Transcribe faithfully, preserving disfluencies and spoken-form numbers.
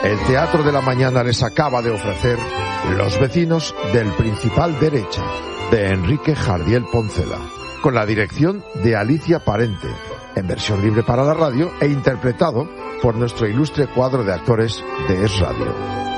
El Teatro de la Mañana les acaba de ofrecer Los vecinos del Principal Derecha, de Enrique Jardiel Poncela, con la dirección de Alicia Parente, en versión libre para la radio e interpretado por nuestro ilustre cuadro de actores de Es Radio.